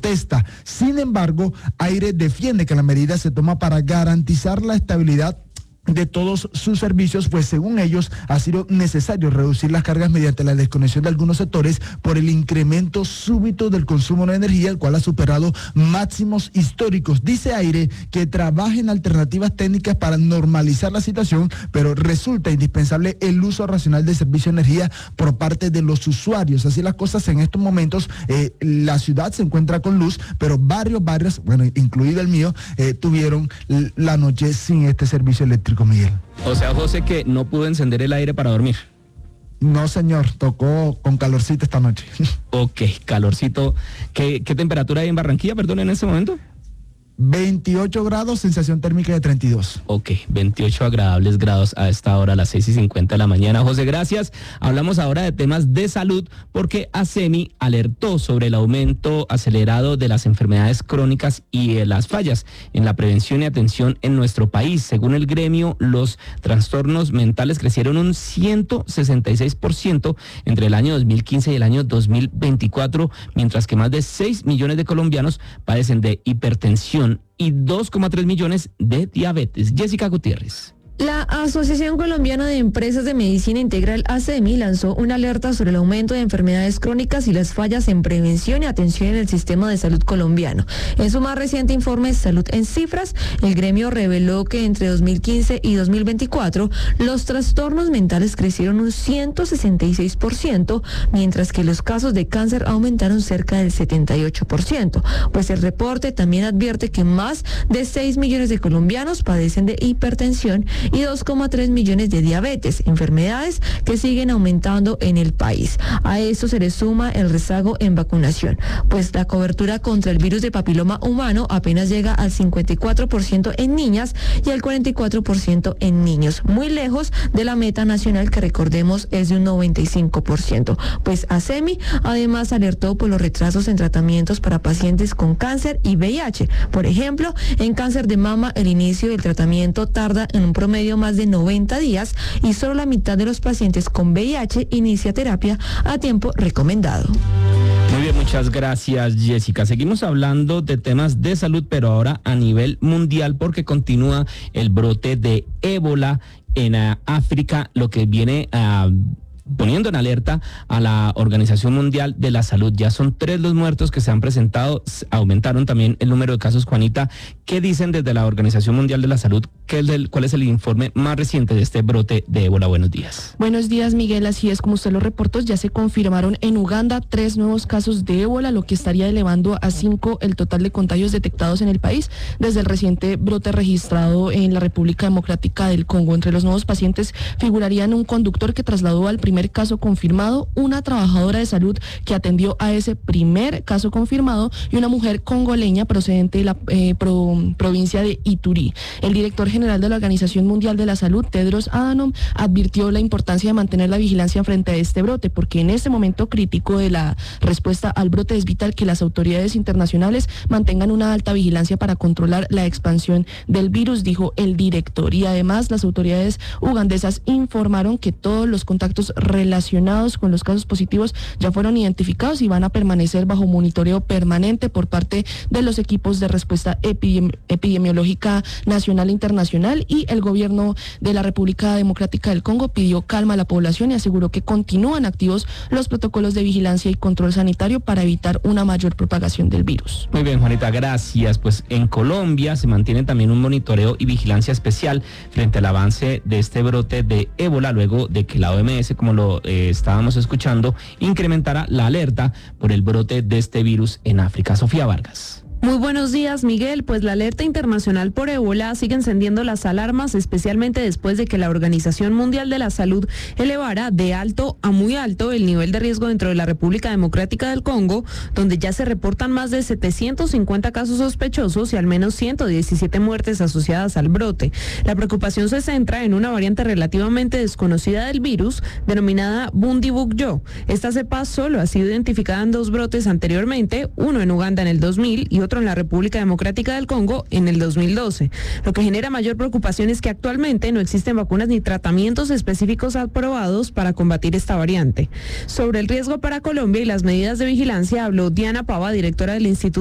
protesta. Sin embargo, AIRE defiende que la medida se toma para garantizar la estabilidad de todos sus servicios, pues según ellos ha sido necesario reducir las cargas mediante la desconexión de algunos sectores por el incremento súbito del consumo de energía, el cual ha superado máximos históricos. Dice AIRE que trabaja en alternativas técnicas para normalizar la situación, pero resulta indispensable el uso racional del servicio de energía por parte de los usuarios. Así las cosas en estos momentos, la ciudad se encuentra con luz, pero varios barrios, bueno, incluido el mío, tuvieron la noche sin este servicio eléctrico. Miguel. O sea, José, que no pudo encender el aire para dormir. No, señor, tocó con calorcito esta noche. Ok, calorcito. ¿Qué temperatura hay en Barranquilla, perdón, en este momento? 28 grados, sensación térmica de 32. Ok, 28 agradables grados a esta hora, a las 6:50 de la mañana. José, gracias. Hablamos ahora de temas de salud porque ASEMI alertó sobre el aumento acelerado de las enfermedades crónicas y de las fallas en la prevención y atención en nuestro país. Según el gremio, los trastornos mentales crecieron un 166% entre el año 2015 y el año 2024, mientras que más de 6 millones de colombianos padecen de hipertensión y 2,3 millones de diabetes. Jessica Gutiérrez. La Asociación Colombiana de Empresas de Medicina Integral, ASEMI, lanzó una alerta sobre el aumento de enfermedades crónicas y las fallas en prevención y atención en el sistema de salud colombiano. En su más reciente informe Salud en Cifras, el gremio reveló que entre 2015 y 2024 los trastornos mentales crecieron un 166%, mientras que los casos de cáncer aumentaron cerca del 78%. Pues el reporte también advierte que más de 6 millones de colombianos padecen de hipertensión y 2,3 millones de diabetes, enfermedades que siguen aumentando en el país. A esto se le suma el rezago en vacunación, pues la cobertura contra el virus de papiloma humano apenas llega al 54% en niñas y al 44% en niños, muy lejos de la meta nacional que recordemos es de un 95%. Pues ASEMI además alertó por los retrasos en tratamientos para pacientes con cáncer y VIH. Por ejemplo, en cáncer de mama el inicio del tratamiento tarda en un promedio más de 90 días y solo la mitad de los pacientes con VIH inicia terapia a tiempo recomendado. Muy bien, muchas gracias, Jessica. Seguimos hablando de temas de salud, pero ahora a nivel mundial porque continúa el brote de ébola en África, lo que viene poniendo en alerta a la Organización Mundial de la Salud. Ya son 3 los muertos que se han presentado, aumentaron también el número de casos. Juanita, ¿qué dicen desde la Organización Mundial de la Salud? ¿Cuál es el informe más reciente de este brote de ébola? Buenos días. Buenos días, Miguel. Así es, como usted lo reportó, ya se confirmaron en Uganda 3 nuevos casos de ébola, lo que estaría elevando a 5 el total de contagios detectados en el país desde el reciente brote registrado en la República Democrática del Congo. Entre los nuevos pacientes figurarían un conductor que trasladó al primer caso confirmado, una trabajadora de salud que atendió a ese primer caso confirmado y una mujer congoleña procedente de la provincia de Iturí. El director general de la Organización Mundial de la Salud, Tedros Adhanom, advirtió la importancia de mantener la vigilancia frente a este brote, porque en este momento crítico de la respuesta al brote es vital que las autoridades internacionales mantengan una alta vigilancia para controlar la expansión del virus, dijo el director. Y además las autoridades ugandesas informaron que todos los contactos relacionados con los casos positivos ya fueron identificados y van a permanecer bajo monitoreo permanente por parte de los equipos de respuesta epidemiológica nacional e internacional, y el gobierno de la República Democrática del Congo pidió calma a la población y aseguró que continúan activos los protocolos de vigilancia y control sanitario para evitar una mayor propagación del virus. Muy bien, Juanita, gracias. Pues en Colombia se mantiene también un monitoreo y vigilancia especial frente al avance de este brote de ébola, luego de que la OMS, como lo estábamos escuchando, incrementara la alerta por el brote de este virus en África. Sofía Vargas. Muy buenos días, Miguel. Pues la alerta internacional por ébola sigue encendiendo las alarmas, especialmente después de que la Organización Mundial de la Salud elevara de alto a muy alto el nivel de riesgo dentro de la República Democrática del Congo, donde ya se reportan más de 750 casos sospechosos y al menos 117 muertes asociadas al brote. La preocupación se centra en una variante relativamente desconocida del virus, denominada Bundibugyo. Esta cepa solo ha sido identificada en 2 brotes anteriormente, uno en Uganda en el 2000 y otro en la República Democrática del Congo en el 2012. Lo que genera mayor preocupación es que actualmente no existen vacunas ni tratamientos específicos aprobados para combatir esta variante. Sobre el riesgo para Colombia y las medidas de vigilancia habló Diana Pava, directora del Instituto